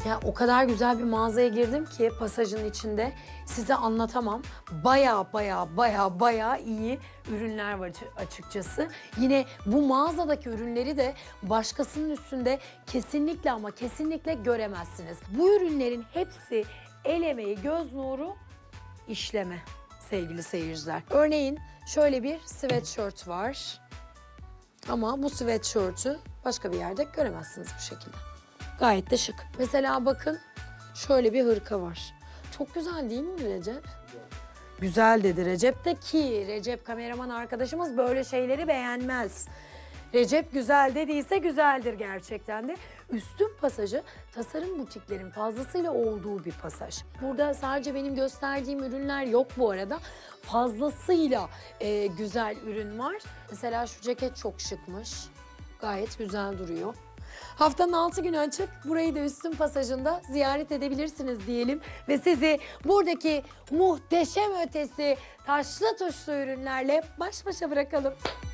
Ya o kadar güzel bir mağazaya girdim ki pasajın içinde size anlatamam. Baya iyi ürünler var açıkçası. Yine bu mağazadaki ürünleri de başkasının üstünde kesinlikle ama kesinlikle göremezsiniz. Bu ürünlerin hepsi el emeği, göz nuru, işleme sevgili seyirciler. Örneğin şöyle bir sweatshirt var. Ama bu sweatshirt'ü başka bir yerde göremezsiniz bu şekilde. Gayet de şık. Mesela bakın şöyle bir hırka var. Çok güzel değil mi Recep? Güzel dedi Recep de ki Recep kameraman arkadaşımız böyle şeyleri beğenmez. Recep güzel dediyse güzeldir gerçekten de. Üstün pasajı tasarım butiklerin fazlasıyla olduğu bir pasaj. Burada sadece benim gösterdiğim ürünler yok bu arada. Fazlasıyla güzel ürün var. Mesela şu ceket çok şıkmış. Gayet güzel duruyor. Haftanın 6 günü açık. Burayı da Üstün Pasajı'nda ziyaret edebilirsiniz diyelim. Ve sizi buradaki muhteşem ötesi taşlı tuşlu ürünlerle baş başa bırakalım.